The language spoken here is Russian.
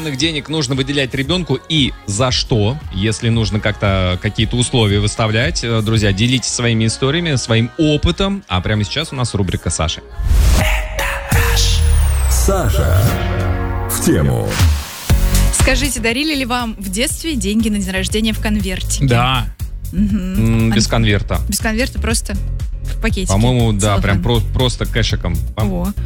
карманных денег нужно выделять ребенку и за что, если нужно как-то какие-то условия выставлять. Друзья, делитесь своими историями, своим опытом. А прямо сейчас у нас рубрика Саши. Саша в тему. Скажите, дарили ли вам в детстве деньги на день рождения в конвертике? Да. Без конверта. Без конверта, просто в пакетике. По-моему, да, целлофан. прям просто кэшиком. О.